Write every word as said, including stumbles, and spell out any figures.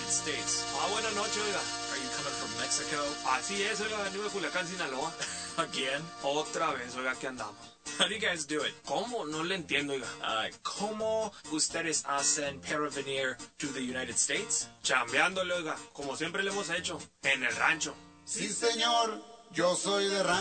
United States. Ah, buenas noches, oiga. Are you coming from Mexico? Así es, oiga, venimos de Culiacán, Sinaloa. Again? Otra vez, oiga, aquí andamos. How do you guys do it? ¿Cómo? No le entiendo, oiga. Uh, ¿Cómo ustedes hacen para venir to the United States? Chambeándole, oiga, como siempre le hemos hecho, en el rancho. Sí, señor, yo soy de rancho.